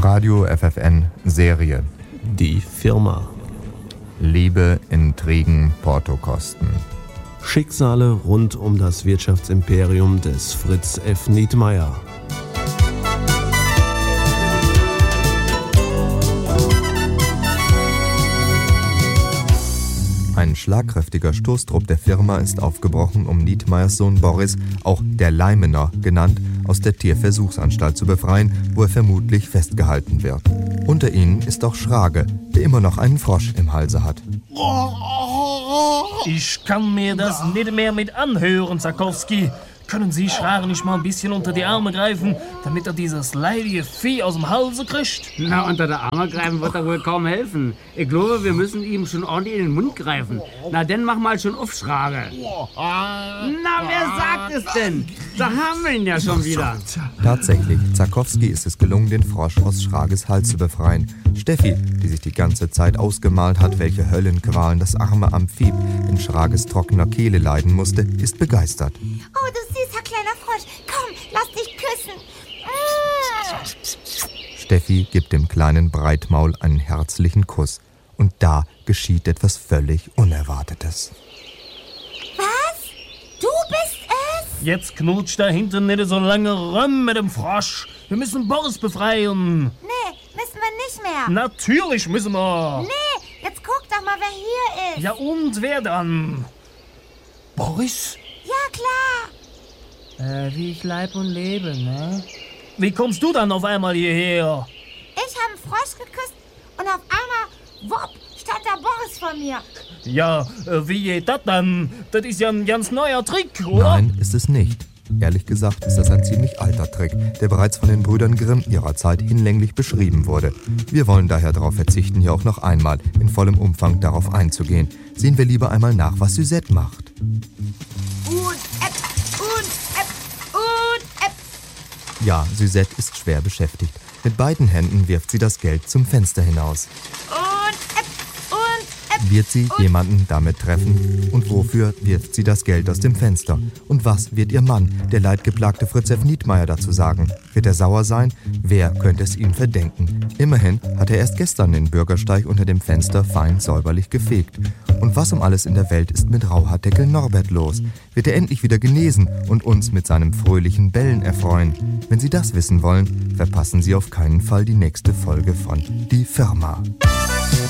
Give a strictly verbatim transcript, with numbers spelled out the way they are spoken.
Radio F F N Serie. Die Firma. Liebe, Intrigen, Portokosten. Schicksale rund um das Wirtschaftsimperium des Fritz F. Nietmeyer. Ein schlagkräftiger Stoßtrupp der Firma ist aufgebrochen, um Nietmeyers Sohn Boris, auch der Leimener genannt, aus der Tierversuchsanstalt zu befreien, wo er vermutlich festgehalten wird. Unter ihnen ist auch Schrage, der immer noch einen Frosch im Halse hat. Ich kann mir das nicht mehr mit anhören, Zakowski. Können Sie Schrage nicht mal ein bisschen unter die Arme greifen, damit er dieses leidige Vieh aus dem Halse kriegt? Na, unter die Arme greifen wird er wohl kaum helfen. Ich glaube, wir müssen ihm schon ordentlich in den Mund greifen. Na, dann mach mal schon auf, Schrage. Na, wer sagt es denn? Da haben wir ihn ja schon wieder. Tatsächlich, Zakowski ist es gelungen, den Frosch aus Schrages Hals zu befreien. Steffi, die sich die ganze Zeit ausgemalt hat, welche Höllenqualen das arme Amphib in Schrages trockener Kehle leiden musste, ist begeistert. Oh, du süßer kleiner Frosch. Komm, lass dich küssen. Mm. Steffi gibt dem kleinen Breitmaul einen herzlichen Kuss. Und da geschieht etwas völlig Unerwartetes. Was? Du bist es? Jetzt knutscht da hinten nicht so lange rum mit dem Frosch. Wir müssen Boris befreien. Nee, müssen wir nicht mehr. Natürlich müssen wir. Nee, jetzt guck doch mal, wer hier ist. Ja, und wer dann? Boris? Ja, klar. Äh, wie ich leib und lebe, ne? Wie kommst du dann auf einmal hierher? Ich habe einen Frosch geküsst und auf einmal, wupp, stand da Boris vor mir. Ja, äh, wie geht das dann? Das ist ja ein ganz neuer Trick, oder? Nein, ist es nicht. Ehrlich gesagt ist das ein ziemlich alter Trick, der bereits von den Brüdern Grimm ihrer Zeit hinlänglich beschrieben wurde. Wir wollen daher darauf verzichten, hier auch noch einmal in vollem Umfang darauf einzugehen. Sehen wir lieber einmal nach, was Suzette macht. Und Äpp, und Äpp, und Äpp. Ja, Suzette ist schwer beschäftigt. Mit beiden Händen wirft sie das Geld zum Fenster hinaus. Und Äpp, und Äpp. Wird sie jemanden damit treffen? Und wofür wirft sie das Geld aus dem Fenster? Und was wird ihr Mann, der leidgeplagte Fritz F. Nietmeyer, dazu sagen? Wird er sauer sein? Wer könnte es ihm verdenken? Immerhin hat er erst gestern den Bürgersteig unter dem Fenster fein säuberlich gefegt. Und was um alles in der Welt ist mit Rauhaardeckel Norbert los? Wird er endlich wieder genesen und uns mit seinem fröhlichen Bellen erfreuen? Wenn Sie das wissen wollen, verpassen Sie auf keinen Fall die nächste Folge von Die Firma.